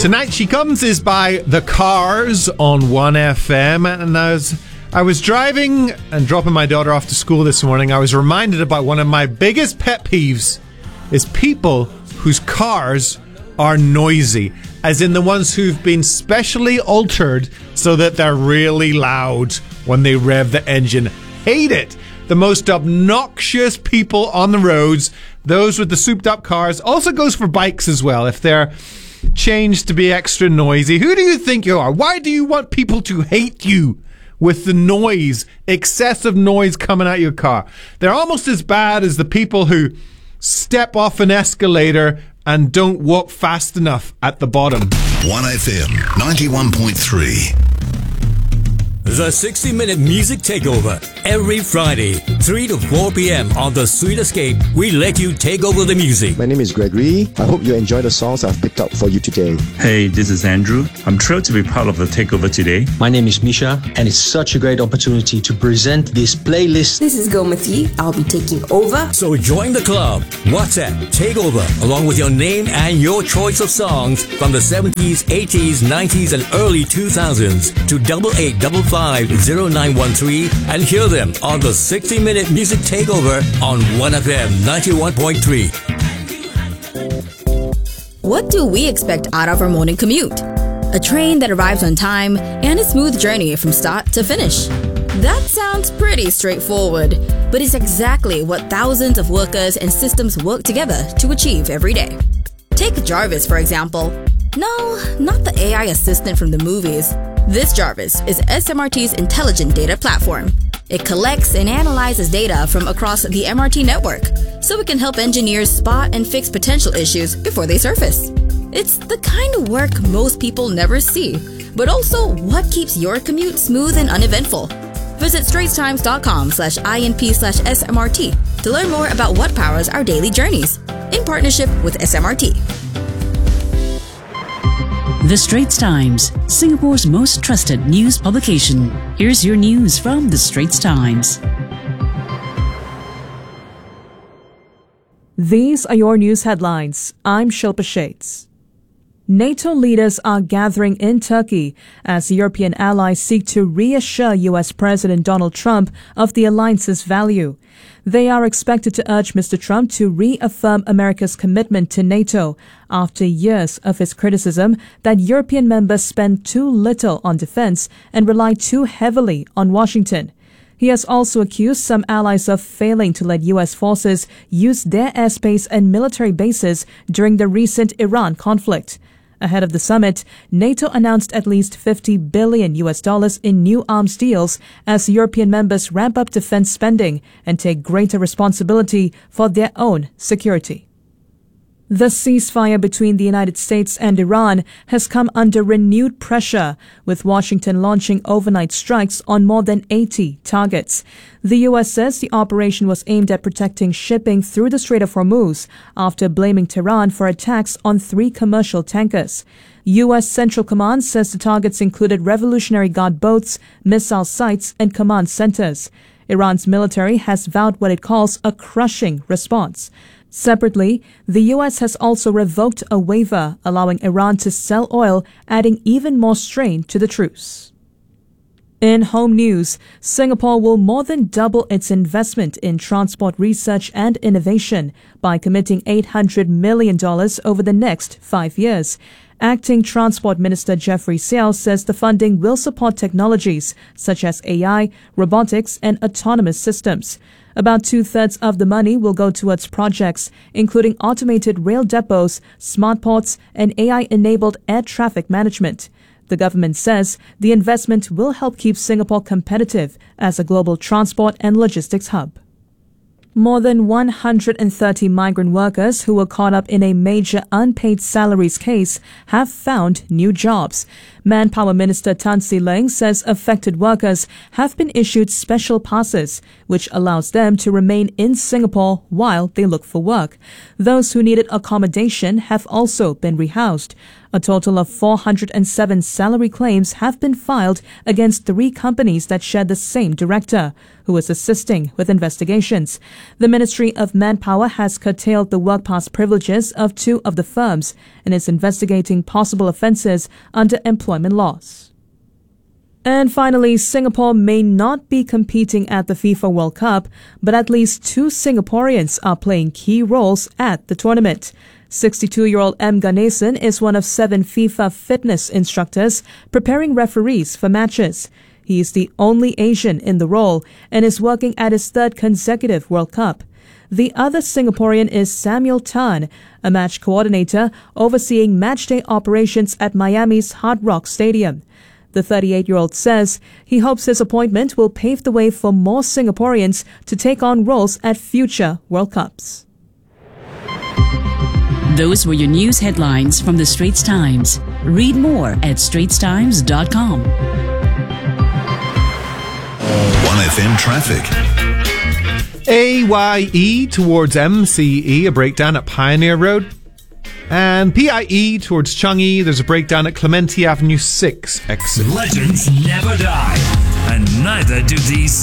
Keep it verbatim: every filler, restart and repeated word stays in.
Tonight She Comes is by The Cars on one F M. And as I was driving and dropping my daughter off to school this morning, I was reminded about one of my biggest pet peeves is people whose cars are noisy, as in the ones who've been specially altered so that they're really loud when they rev the engine. Hate it. The most obnoxious people on the roads, those with the souped up cars. Also goes for bikes as well. If they're changed to be extra noisy, who do you think you are? Why do you want people to hate you with the noise, excessive noise coming out of your car? They're almost as bad as the people who step off an escalator and don't walk fast enough at the bottom. one F M ninety-one point three. The sixty minute Music Takeover. Every Friday, three to four p.m. on The Sweet Escape, we let you take over the music. My name is Gregory. I hope you enjoy the songs I've picked out for you today. Hey, this is Andrew. I'm thrilled to be part of the takeover today. My name is Misha, and it's such a great opportunity to present this playlist. This is Gomati. I'll be taking over. So join the club. WhatsApp Takeover, along with your name and your choice of songs from the seventies, eighties, nineties, and early two thousands to double eight double five zero nine one three and hear them on the sixty minute Music Takeover on one F M ninety-one point three. What do we expect out of our morning commute? A train that arrives on time and a smooth journey from start to finish. That sounds pretty straightforward, but it's exactly what thousands of workers and systems work together to achieve every day. Take Jarvis, for example. No, not the A I assistant from the movies. This Jarvis is S M R T's intelligent data platform. It collects and analyzes data from across the M R T network, so it can help engineers spot and fix potential issues before they surface. It's the kind of work most people never see, but also what keeps your commute smooth and uneventful. Visit straitstimes.com slash INP slash SMRT to learn more about what powers our daily journeys, in partnership with S M R T. The Straits Times, Singapore's most trusted news publication. Here's your news from The Straits Times. These are your news headlines. I'm Shilpa Shades. NATO leaders are gathering in Turkey as European allies seek to reassure U S President Donald Trump of the alliance's value. They are expected to urge Mister Trump to reaffirm America's commitment to NATO after years of his criticism that European members spend too little on defense and rely too heavily on Washington. He has also accused some allies of failing to let U S forces use their airspace and military bases during the recent Iran conflict. Ahead of the summit, NATO announced at least fifty billion U S dollars in new arms deals as European members ramp up defense spending and take greater responsibility for their own security. The ceasefire between the United States and Iran has come under renewed pressure, with Washington launching overnight strikes on more than eighty targets. The U S says the operation was aimed at protecting shipping through the Strait of Hormuz after blaming Tehran for attacks on three commercial tankers. U S Central Command says the targets included Revolutionary Guard boats, missile sites, and command centers. Iran's military has vowed what it calls a crushing response. Separately, the U S has also revoked a waiver allowing Iran to sell oil, adding even more strain to the truce. In home news, Singapore will more than double its investment in transport research and innovation by committing eight hundred million dollars over the next five years. Acting Transport Minister Jeffrey Seow says the funding will support technologies such as A I, robotics, and autonomous systems. About two-thirds of the money will go towards projects, including automated rail depots, smart ports, and A I-enabled air traffic management. The government says the investment will help keep Singapore competitive as a global transport and logistics hub. More than one hundred thirty migrant workers who were caught up in a major unpaid salaries case have found new jobs. Manpower Minister Tan See Leng says affected workers have been issued special passes, which allows them to remain in Singapore while they look for work. Those who needed accommodation have also been rehoused. A total of four hundred seven salary claims have been filed against three companies that share the same director, who is assisting with investigations. The Ministry of Manpower has curtailed the work pass privileges of two of the firms and is investigating possible offences under employment laws. And finally, Singapore may not be competing at the FIFA World Cup, but at least two Singaporeans are playing key roles at the tournament. sixty-two-year-old M. Ganesan is one of seven FIFA fitness instructors preparing referees for matches. He is the only Asian in the role and is working at his third consecutive World Cup. The other Singaporean is Samuel Tan, a match coordinator overseeing matchday operations at Miami's Hard Rock Stadium. The thirty-eight-year-old says he hopes his appointment will pave the way for more Singaporeans to take on roles at future World Cups. Those were your news headlines from the Straits Times. Read more at straits times dot com. one F M traffic. A Y E towards M C E, a breakdown at Pioneer Road. And P I E towards Changi, there's a breakdown at Clementi Avenue six exit. Legends never die, and neither do these